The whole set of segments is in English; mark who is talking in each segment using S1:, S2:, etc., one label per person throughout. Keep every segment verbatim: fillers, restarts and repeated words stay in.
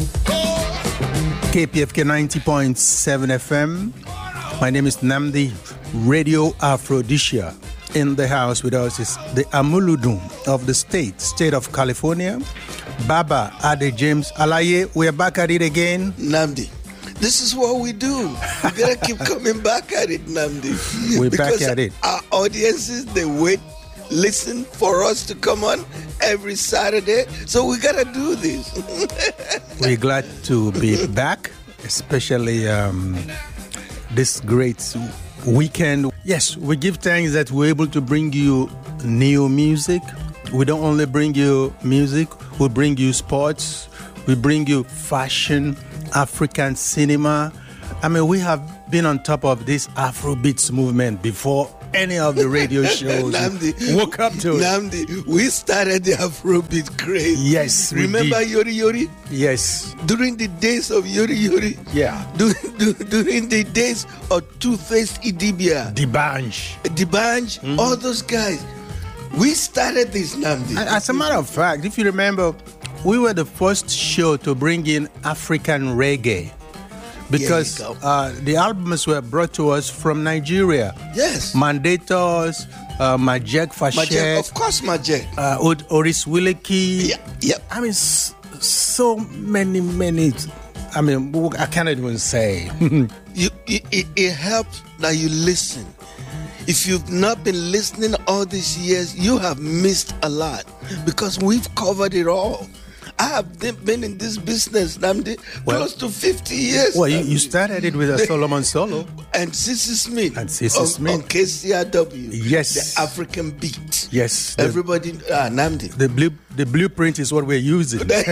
S1: K P F K ninety point seven F M. My name is Nnamdi, Radio Aphrodisia. In the house with us is the Amuludun of the state, state of California, Baba Ade James Alaye. We are back at it again.
S2: Nnamdi, this is what we do. We gotta keep coming back at it, Nnamdi.
S1: We're back at it.
S2: Our audiences, they wait, listen for us to come on every Saturday. So we gotta do this.
S1: We're glad to be back, especially um, this great weekend. Yes, we give thanks that we're able to bring you new music. We don't only bring you music, we bring you sports, we bring you fashion, African cinema. I mean, we have been on top of this Afrobeats movement before any of the radio shows
S2: Nnamdi,
S1: woke up to it.
S2: Nnamdi, we started the Afrobeat craze.
S1: Yes, we
S2: Remember
S1: did.
S2: Yori Yori?
S1: Yes.
S2: During the days of Yori Yori?
S1: Yeah.
S2: During, during the days of Two-Faced Idibia.
S1: D'banj.
S2: D'banj, mm-hmm. all those guys. We started this, Nnamdi.
S1: As a matter of fact, if you remember, we were the first show to bring in African reggae. Because uh, the albums were brought to us from Nigeria.
S2: Yes.
S1: Mandatos, uh, Majek Fashet.
S2: Of course, Majek.
S1: Uh, Oris Willeki.
S2: Yeah, yeah.
S1: I mean, so many, many. I mean, I can't even say.
S2: you, it, it helps that you listen. If you've not been listening all these years, you have missed a lot. Because we've covered it all. I have been in this business, Nnamdi, well, close to fifty years.
S1: Well, you, you started it with a Solomon Solo.
S2: And Sissy Smith.
S1: And Sissy
S2: on,
S1: Smith.
S2: On K C R W.
S1: Yes.
S2: The African beat.
S1: Yes. The,
S2: Everybody, ah, Nnamdi.
S1: The, blue, the blueprint is what we're using.
S2: Thank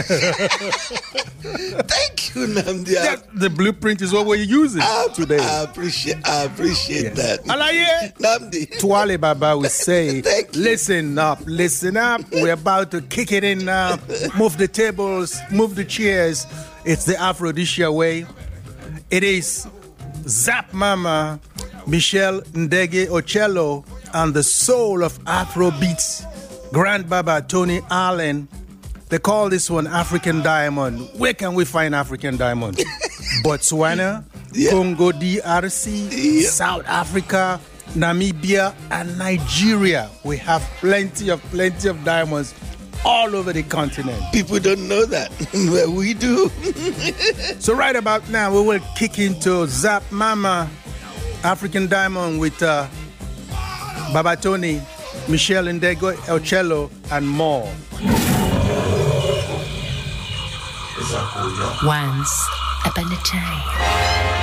S2: you, Nnamdi.
S1: Yeah, the blueprint is what we're using
S2: I,
S1: today.
S2: I appreciate I appreciate yes. that.
S1: Alaye.
S2: Nnamdi.
S1: Tuale Baba will say, listen up, listen up. We're about to kick it in now. Move the tables, move the chairs. It's the Aphrodisia way. It is Zap Mama, Michelle Ndege Ocello, and the soul of Afrobeats, Grand Baba Tony Allen. They call this one African Diamond. Where can we find African Diamond? Botswana, yeah. Congo D R C, yeah. South Africa, Namibia, and Nigeria. We have plenty of, plenty of diamonds all over the continent.
S2: People don't know that. Well, we do.
S1: So right about now, we will kick into Zap Mama, African Diamond with uh, Baba Tony, Michelle Ndege Ocello, and more.
S3: Once upon a time.